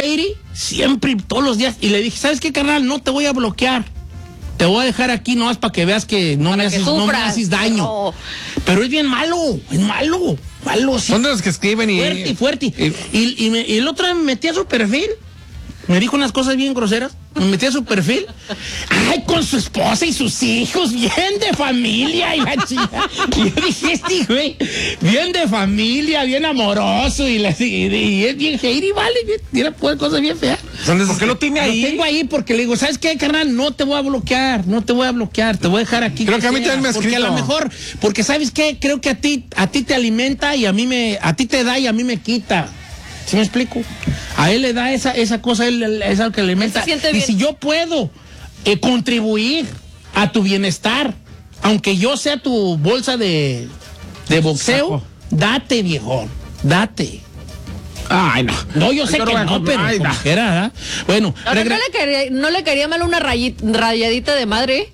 Heidi, siempre, todos los días. Y le dije, ¿sabes qué, carnal? No te voy a bloquear. Te voy a dejar aquí nomás para que veas que no me haces daño. No. Pero es bien malo, es malo. Sí. Son de los que escriben y... Fuerte. Y el otro día me metí a su perfil. Me dijo unas cosas bien groseras. Me metí a su perfil. Ay, con su esposa y sus hijos, bien de familia y la chica. Y yo dije, güey, bien de familia, bien amoroso. Y es bien hater, vale, tiene cosas bien feas. ¿Por qué lo tiene ahí? Lo tengo ahí porque le digo, ¿sabes qué, carnal? No te voy a bloquear, te voy a dejar aquí. Creo que a mí también me ha escrito. Porque a lo mejor, porque ¿sabes qué? Creo que a ti te alimenta y a ti te da y a mí me quita. ¿Sí me explico? A él le da esa cosa, él es algo que le alimenta. Y si yo puedo contribuir a tu bienestar, aunque yo sea tu bolsa de boxeo, date, viejón, date. Ay, no. No, yo sé que no, pero como quiera, ¿eh? Bueno. ¿No le quería mal una rayadita de madre?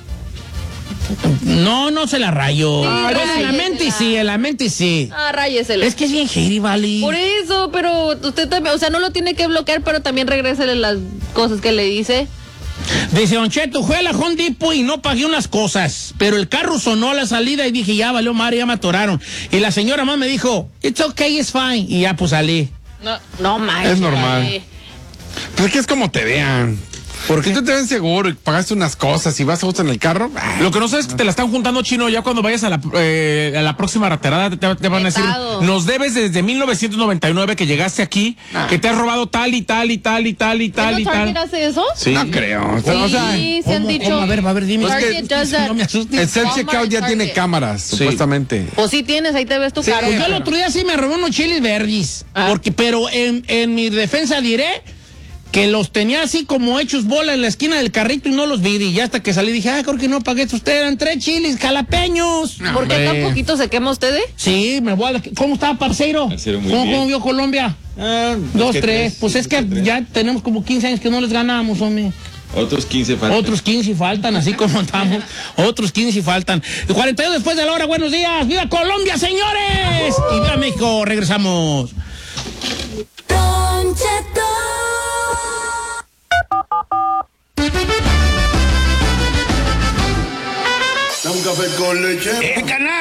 No se la rayó. En la mente sí. Ráyesela. Es que es bien hater, vale. Por eso, pero usted también, o sea, no lo tiene que bloquear, pero también regrésele las cosas que le dice. Dice, Don Cheto, fue a la Home Depot y no pagué unas cosas, pero el carro sonó a la salida y dije, ya valió madre, ya me atoraron. Y la señora más me dijo, it's okay, it's fine. Y ya pues salí. No manches. Es normal. Pues es que es como te vean. Porque tú te ven seguro y pagaste unas cosas y vas a gusto en el carro. Lo que no sabes es que te la están juntando, Chino. Ya cuando vayas a la próxima raterada te van a decir, nos debes desde 1999 que llegaste aquí, que te has robado tal y tal y tal y tal y tal y tal. ¿Hace eso? Sí. No creo. Sí, se han dicho. A ver, dime. No me asustes. El self-checkout ya tiene cámaras, supuestamente. O sí tienes, ahí te ves tu carro. Pues yo el otro día sí me robé unos chiles verdes. Pero en mi defensa diré que los tenía así como hechos bola en la esquina del carrito y no los vi. Y ya hasta que salí dije, creo que no pagué. Ustedes eran 3 chiles jalapeños. ¿Por qué tan poquito se quema usted? Sí, me voy a... ¿Cómo estaba, parceiro? ¿Cómo vio Colombia? 2, 3. Pues es que ya tenemos como 15 años que no les ganamos, hombre. Otros 15 faltan. Otros 15 faltan, así como estamos. Otros 15 faltan. 42 después de la hora, buenos días. ¡Viva Colombia, señores! Y viva México, regresamos. Un café con leche. Canal.